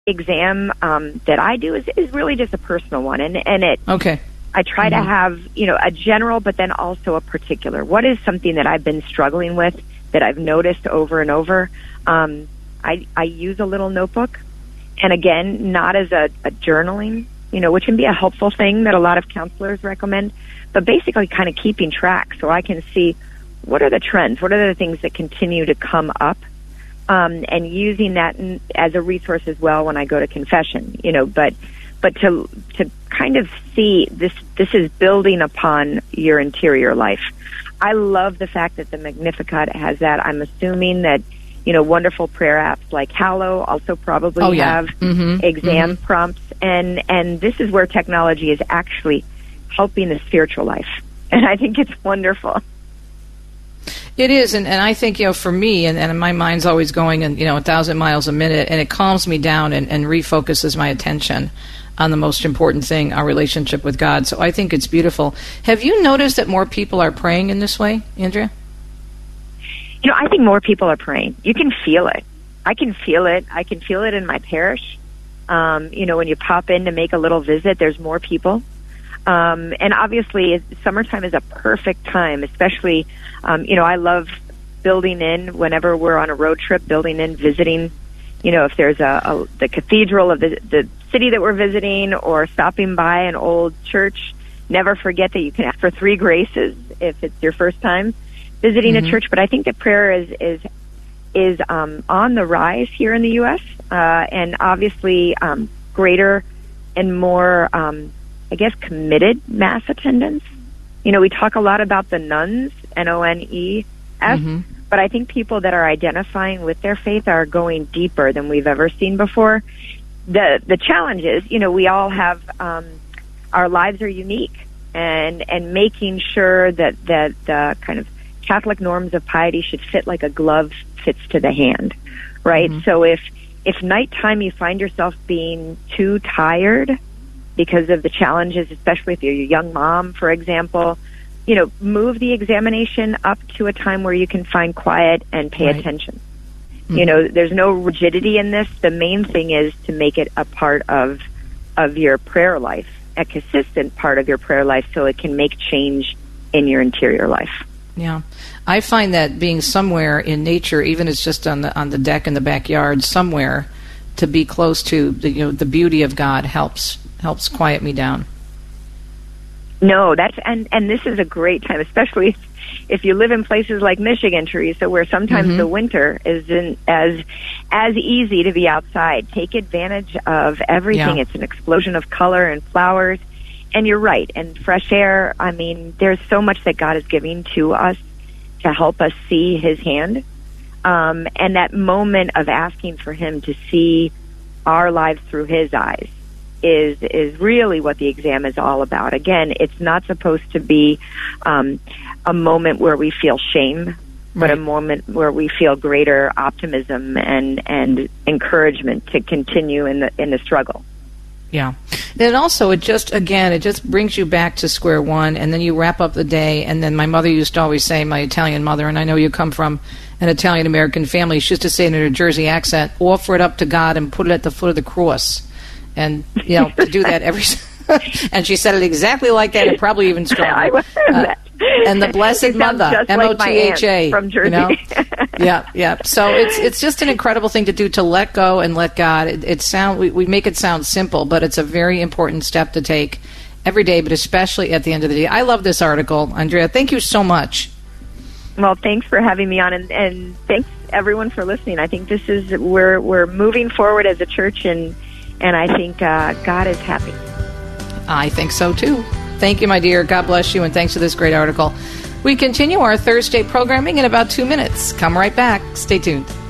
exam that I do is really just a personal one, and it. Okay. I try to have, a general, but then also a particular. What is something that I've been struggling with that I've noticed over and over? I use a little notebook, and again, not as a journaling, which can be a helpful thing that a lot of counselors recommend, but basically kind of keeping track so I can see what are the trends, what are the things that continue to come up, and using that as a resource as well when I go to confession, but to kind of see this is building upon your interior life. I love the fact that the Magnificat has that. I'm assuming that, wonderful prayer apps like Hallow also probably have exam prompts. And this is where technology is actually helping the spiritual life. And I think it's wonderful. It is, and I think, for me, and my mind's always going 1,000 miles a minute, and it calms me down and refocuses my attention on the most important thing, our relationship with God. So I think it's beautiful. Have you noticed that more people are praying in this way, Andrea? I think more people are praying. You can feel it. I can feel it. I can feel it in my parish. When you pop in to make a little visit, there's more people. And obviously, summertime is a perfect time, especially, I love building in whenever we're on a road trip, building in, visiting, if there's the cathedral of the city that we're visiting or stopping by an old church. Never forget that you can ask for 3 graces if it's your first time visiting a church. But I think that prayer is on the rise here in the U.S. And obviously greater and more, committed mass attendance. We talk a lot about the nuns, Nones, but I think people that are identifying with their faith are going deeper than we've ever seen before. The challenge is, we all have, our lives are unique, and making sure that the kind of Catholic norms of piety should fit like a glove fits to the hand, right? So if nighttime you find yourself being too tired because of the challenges, especially if you're a young mom, for example, move the examination up to a time where you can find quiet and pay attention. There's no rigidity in this. The main thing is to make it a part of your prayer life, a consistent part of your prayer life, so it can make change in your interior life. Yeah. I find that being somewhere in nature, even if it's just on the deck in the backyard, somewhere to be close to the beauty of God helps quiet me down. No, and this is a great time, especially if you live in places like Michigan, Teresa, where sometimes the winter isn't as easy to be outside. Take advantage of everything. Yeah. It's an explosion of color and flowers. And you're right. And fresh air, there's so much that God is giving to us to help us see His hand. And that moment of asking for Him to see our lives through His eyes is really what the exam is all about. Again, it's not supposed to be a moment where we feel shame, but a moment where we feel greater optimism and encouragement to continue in the struggle. Yeah. And also, it just brings you back to square one, and then you wrap up the day, and then my mother used to always say, my Italian mother, and I know you come from an Italian-American family, she used to say in a New Jersey accent, offer it up to God and put it at the foot of the cross. And, do that every... and she said it exactly like that, and probably even stronger. And the Blessed Mother, M-O-T-H-A. From Jersey. Yeah. So it's just an incredible thing to do, to let go and let God. We make it sound simple, but it's a very important step to take every day, but especially at the end of the day. I love this article, Andrea. Thank you so much. Well, thanks for having me on, and thanks everyone for listening. I think this is we're moving forward as a church, and I think God is happy. I think so too. Thank you, my dear. God bless you, and thanks for this great article. We continue our Thursday programming in about 2 minutes. Come right back. Stay tuned.